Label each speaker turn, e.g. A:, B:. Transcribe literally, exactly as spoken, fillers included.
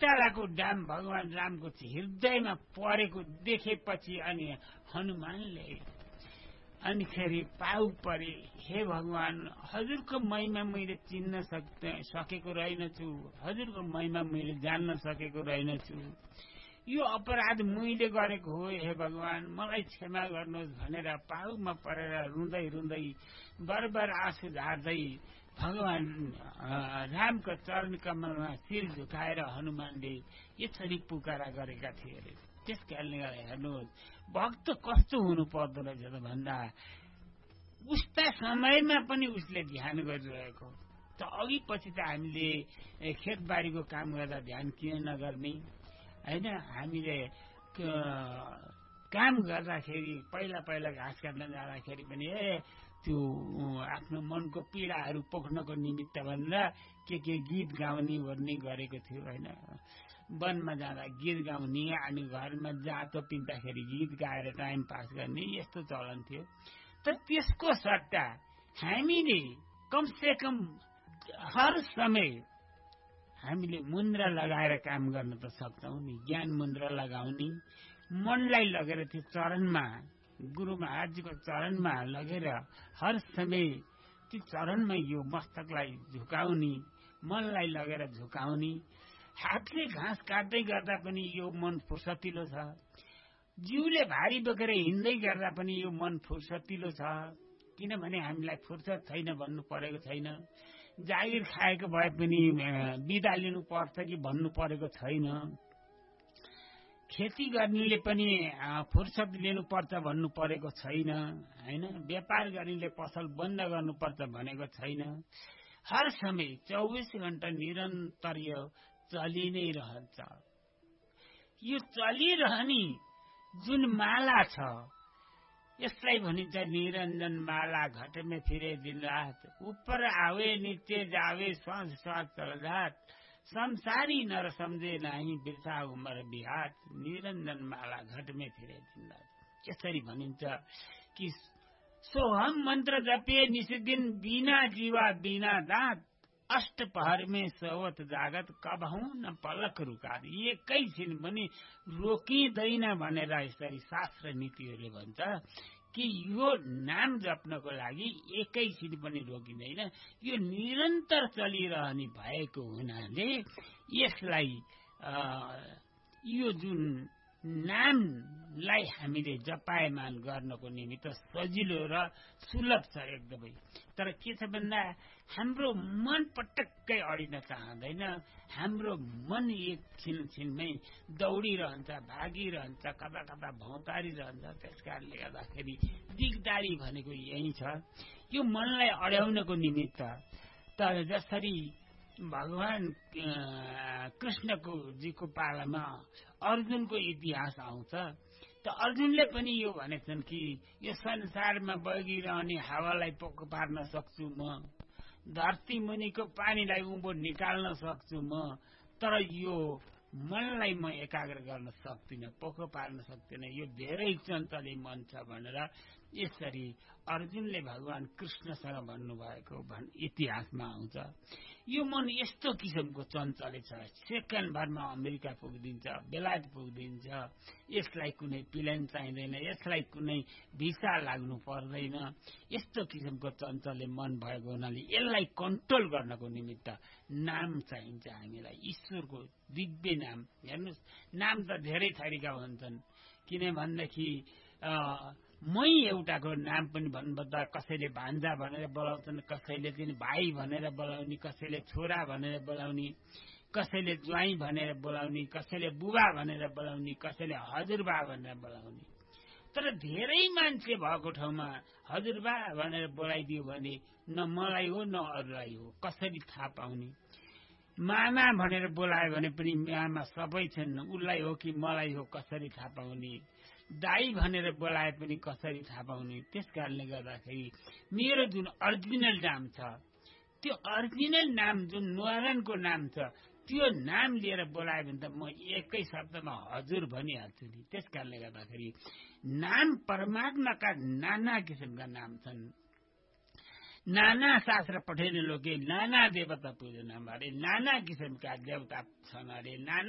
A: बैतालाको डाम भगवान रामको हृदयमा परेको देखेपछि अनि हनुमानले अनि फेरि पाउ परे, हे भगवान, हजुरको महिमा मैले चिन्न सक्ने सकेको रहेनछु, हजुरको महिमा मैले जान्न सकेको रहेनछु, यो अपराध मैले गरेको हो, हे भगवान मलाई क्षमा गर्नुहोस् भनेर पाउमा परेर रुँदै रुँदै बरबर आँसु झार्दै भगवान रामको चरण कमलमा शिर झुकाएर हनुमानले यसरी पुकारा गरेका थिए अरे। त्यस कारणले गर्दा हेर्नुहोस् भक्त कस्तो हुनु पर्दो रहेछ त भन्दा उस्ता समयमा पनि उसले ध्यान गरिरहेको। त अघि पछि त हामीले खेतबारीको काम गर्दा ध्यान किन नगर्ने होइन। हामीले काम गर्दाखेरि पहिला पहिला घाँस काट्न जाँदाखेरि पनि ए त्यो आफ्नो मनको पीडाहरू पोख्नको निमित्त भनेर के के गीत गाउने ओर्ने गरेको थियो होइन। वनमा जाँदा गीत गाउने अनि घरमा जाँतो पिन्दाखेरि गीत गाएर टाइम पास गर्ने यस्तो चलन थियो। तर त्यसको सट्टा हामीले कमसे कम हर समय हामीले मुन्द्रा लगाएर काम गर्न त सक्छौँ नि। ज्ञान मुन्द्रा लगाउने, मनलाई लगेर त्यो चरणमा गुरु महाराजजीको चरणमा लगेर हर समय त्यो चरणमा यो मस्तकलाई झुकाउने, मनलाई लगेर झुकाउने। हातले घाँस काट्दै गर्दा पनि यो मन फुर्सतिलो छ, जिउले भारी बोकेर हिँड्दै गर्दा पनि यो मन फुर्सतिलो छ। किनभने हामीलाई फुर्सद छैन भन्नु परेको छैन, जागिर खाएको भए पनि बिदा लिनु पर्छ कि भन्नु परेको छैन, खेती गर्नेले पनि फुर्सद लिनुपर्छ भन्नु परेको छैन होइन, व्यापार गर्नेले पसल बन्द गर्नुपर्छ भनेको छैन। हर समय चौबिस घण्टा निरन्तर यो चलि नै रहन्छ। यो चलिरहने जुन माला छ यसलाई भनिन्छ निरञ्जन माला, घटमे फिरे दिन रात, ऊपर आवे नीचे जावे श्वास श्वास चलजात, संसारी नर समझे नाही बिर्सा उमर बिहात, निरञ्जन माला घटमे फिरे दिन रात। यसरी भनिन्छ कि सोहम मन्त्र जपे निस्दिन बिना जीवा बिना दाँत, अष्ट पहर में सोवत जागत कबहु न पलक रुकात। एकैछिन पनि रोकिँदैन भनेर यसरी शास्त्र नीतिहरूले भन्छ कि यो नाम जप्नको लागि एकैछिन पनि रोकिँदैन, यो निरन्तर चलिरहने भएको हुनाले यसलाई यो जुन नामलाई हामीले जपायमान गर्नको निमित्त सजिलो र सुलभ छ एकदमै। तर के छ भन्दा हाम्रो मन पटक्कै अडिन चाहँदैन, हाम्रो मन एक छिन छिनमै दौडिरहन्छ, भागिरहन्छ, कता कता भौतारिरहन्छ। त्यस कारणले गर्दाखेरि दिगदारी भनेको यही छ, यो मनलाई अड्याउनको निमित्त। तर जसरी भगवान कृष्णको जीको पालामा अर्जुनको इतिहास आउँछ, त अर्जुनले पनि यो भनेछन् कि यो संसारमा बगिरहने हावालाई पोको पार्न सक्छु म, धरती मुनिको पानीलाई उँभो निकाल्न सक्छु म, तर यो मनलाई म एकाग्र गर्न सक्दिनँ, पोको पार्न सक्दिनँ, यो धेरै चञ्चले मन छ भनेर यसरी अर्जुनले भगवान कृष्णसँग भन्नुभएको भन् इतिहासमा आउँछ। यो मन यस्तो किसिमको चञ्चले छ, सेकेन्ड भरमा अमेरिका पुगिदिन्छ, बेलायत पुगिदिन्छ, यसलाई कुनै प्लेन चाहिँदैन, यसलाई कुनै भिसा लाग्नु पर्दैन, यस्तो किसिमको चञ्चले मन भएको हुनाले यसलाई कन्ट्रोल गर्नको निमित्त नाम चाहिन्छ हामीलाई, ईश्वरको दिव्य नाम। हेर्नुहोस् नाम त धेरै थरीका हुन्छन्, किन भनेदेखि मै एउटाको नाम पनि भन्नुपर्दा कसैले भान्जा भनेर बोलाउँछन्, कसैले चाहिँ भाइ भनेर बोलाउने, कसैले छोरा भनेर बोलाउने, कसैले ज्वाइँ भनेर बोलाउने, कसैले बुबा भनेर बोलाउने, कसैले हजुरबा भनेर बोलाउने। तर धेरै मान्छे भएको ठाउँमा हजुरबा भनेर बोलाइदियो भने न मलाई हो न अरूलाई हो, कसरी थाहा पाउने। मामा भनेर बोलायो भने पनि मामा सबै छन्, उसलाई हो कि मलाई हो कसरी थाहा पाउने। दाई भनेर बोलाए पनि कसरी थाहा पाउने। त्यस कारणले गर्दाखेरि मेरो जुन अरिजिनल नाम छ, त्यो अरिजिनल नाम जुन न्वारानको नाम छ, त्यो नाम लिएर बोलायो भने त म एकै शब्दमा हजुर भनिहाल्छु नि। त्यस कारणले गर्दाखेरि नाम परमात्माका नाना किसिमका नाम छन्। नाना शास्त्र पठेन लोके नाना देवता पूजन अरे, नाना किसिमका देवता छन् अरे, नाना